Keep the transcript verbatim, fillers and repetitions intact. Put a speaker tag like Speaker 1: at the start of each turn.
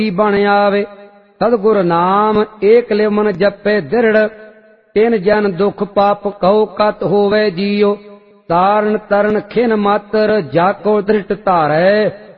Speaker 1: बन आवे। सतगुर नाम एक ले मन जपे दृढ़, तिन जन दुख पाप कहो कत होवे जियो। तारण तरण खिन मातर जाको दृष्ट धारै,